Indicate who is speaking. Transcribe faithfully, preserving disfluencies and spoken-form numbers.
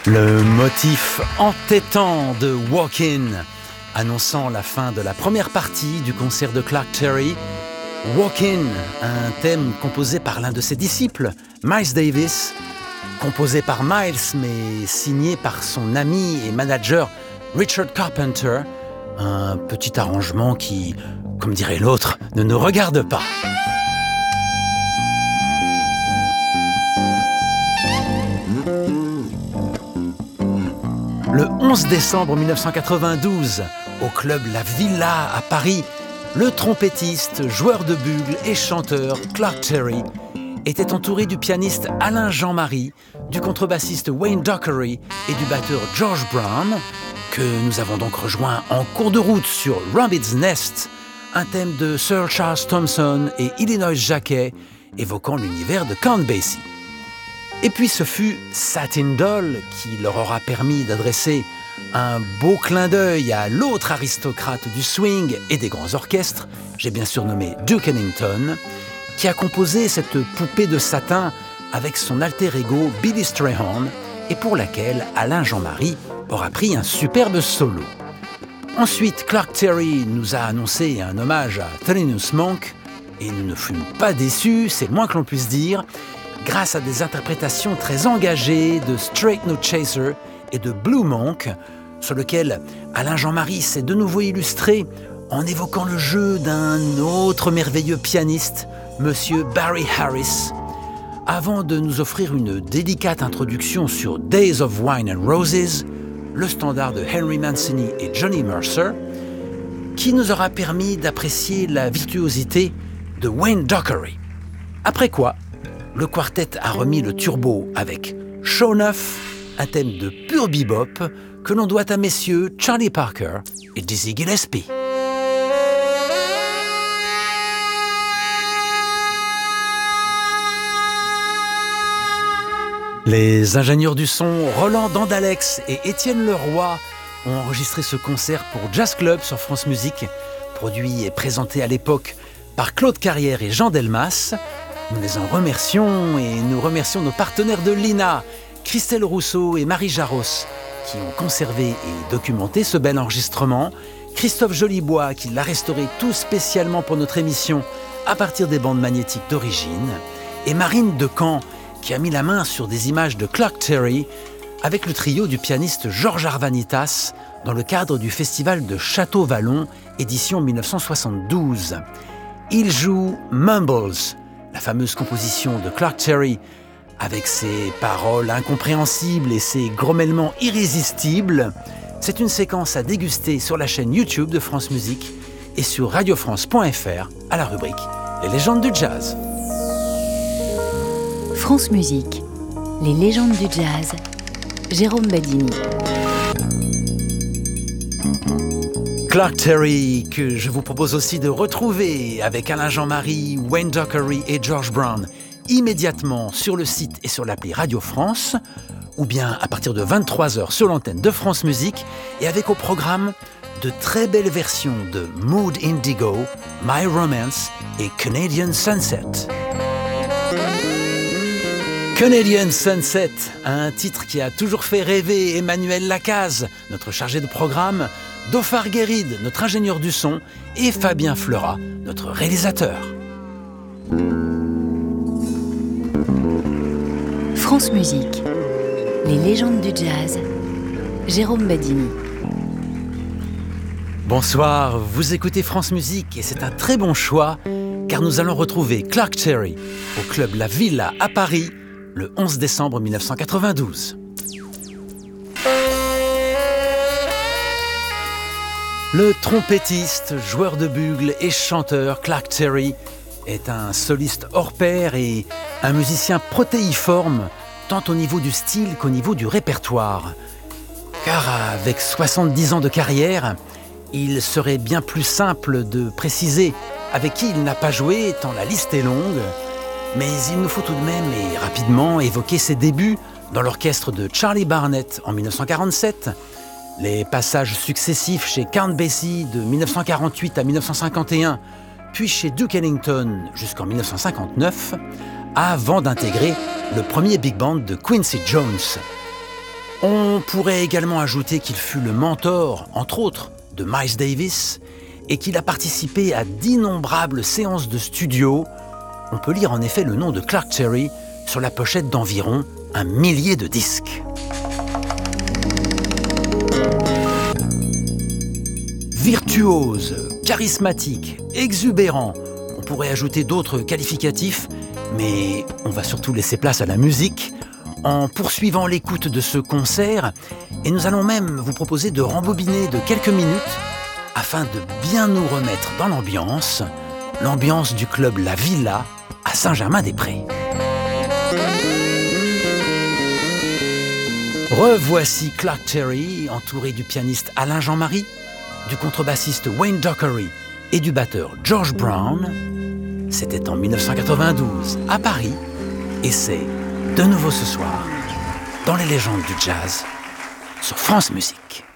Speaker 1: Le motif entêtant de Walk In, annonçant la fin de la première partie du concert de Clark Terry. Walk In, un thème composé par l'un de ses disciples, Miles Davis, composé par Miles mais signé par son ami et manager Richard Carpenter, un petit arrangement qui, comme dirait l'autre, ne nous regarde pas. Le onze décembre mille neuf cent quatre-vingt-douze, au club La Villa à Paris, le trompettiste, joueur de bugle et chanteur Clark Terry était entouré du pianiste Alain Jean-Marie, du contrebassiste Wayne Dockery et du batteur George Brown, que nous avons donc rejoint en cours de route sur Rabbit's Nest, un thème de Sir Charles Thompson et Illinois Jacquet, évoquant l'univers de Count Basie. Et puis ce fut Satin Doll qui leur aura permis d'adresser un beau clin d'œil à l'autre aristocrate du swing et des grands orchestres, j'ai bien surnommé Duke Ellington, qui a composé cette poupée de satin avec son alter ego Billy Strayhorn et pour laquelle Alain Jean-Marie aura pris un superbe solo. Ensuite, Clark Terry nous a annoncé un hommage à Thelonious Monk et nous ne fûmes pas déçus, c'est le moins que l'on puisse dire, grâce à des interprétations très engagées de Straight No Chaser et de Blue Monk, sur lequel Alain Jean-Marie s'est de nouveau illustré en évoquant le jeu d'un autre merveilleux pianiste, Monsieur Barry Harris, avant de nous offrir une délicate introduction sur Days of Wine and Roses, le standard de Henry Mancini et Johnny Mercer, qui nous aura permis d'apprécier la virtuosité de Wayne Dockery. Après quoi, le quartet a remis le turbo avec Show neuf, un thème de pur bebop que l'on doit à messieurs Charlie Parker et Dizzy Gillespie. Les ingénieurs du son Roland Dandalex et Étienne Leroy ont enregistré ce concert pour Jazz Club sur France Musique, produit et présenté à l'époque par Claude Carrière et Jean Delmas. Nous les en remercions et nous remercions nos partenaires de l'I N A, Christelle Rousseau et Marie Jaros, qui ont conservé et documenté ce bel enregistrement, Christophe Jolibois, qui l'a restauré tout spécialement pour notre émission à partir des bandes magnétiques d'origine, et Marine Decamp, qui a mis la main sur des images de Clark Terry avec le trio du pianiste Georges Arvanitas dans le cadre du festival de Château-Vallon, édition mille neuf cent soixante-douze. Il joue Mumbles, la fameuse composition de Clark Terry, avec ses paroles incompréhensibles et ses grommellements irrésistibles. C'est une séquence à déguster sur la chaîne YouTube de France Musique et sur radiofrance point f r à la rubrique « Les légendes du jazz ».
Speaker 2: France Musique, les légendes du jazz, Jérôme Badini.
Speaker 1: Clark Terry, que je vous propose aussi de retrouver avec Alain Jean-Marie, Wayne Dockery et George Brown, immédiatement sur le site et sur l'appli Radio France, ou bien à partir de vingt-trois heures sur l'antenne de France Musique, et avec au programme de très belles versions de Mood Indigo, My Romance et Canadian Sunset. Canadian Sunset, un titre qui a toujours fait rêver Emmanuel Lacaze, notre chargé de programme, Dauphard Guéride, notre ingénieur du son, et Fabien Fleurat, notre réalisateur.
Speaker 2: France Musique, les légendes du jazz, Jérôme Badini.
Speaker 1: Bonsoir, vous écoutez France Musique et c'est un très bon choix car nous allons retrouver Clark Terry au club La Villa à Paris le onze décembre mille neuf cent quatre-vingt-douze. Le trompettiste, joueur de bugle et chanteur Clark Terry est un soliste hors pair et un musicien protéiforme tant au niveau du style qu'au niveau du répertoire. Car avec soixante-dix ans de carrière, il serait bien plus simple de préciser avec qui il n'a pas joué tant la liste est longue. Mais il nous faut tout de même et rapidement évoquer ses débuts dans l'orchestre de Charlie Barnett en mille neuf cent quarante-sept, les passages successifs chez Count Basie de mille neuf cent quarante-huit à mille neuf cent cinquante et un, puis chez Duke Ellington jusqu'en mille neuf cent cinquante-neuf, avant d'intégrer le premier big band de Quincy Jones. On pourrait également ajouter qu'il fut le mentor, entre autres, de Miles Davis et qu'il a participé à d'innombrables séances de studio. On peut lire en effet le nom de Clark Terry sur la pochette d'environ un millier de disques. Virtuose, charismatique, exubérant, on pourrait ajouter d'autres qualificatifs, mais on va surtout laisser place à la musique en poursuivant l'écoute de ce concert, et nous allons même vous proposer de rembobiner de quelques minutes afin de bien nous remettre dans l'ambiance, l'ambiance du club La Villa à Saint-Germain-des-Prés. Revoici Clark Terry, entouré du pianiste Alain Jean-Marie, du contrebassiste Wayne Dockery et du batteur George Brown. C'était en dix-neuf cent quatre-vingt-douze à Paris, et c'est de nouveau ce soir dans les légendes du jazz sur France Musique.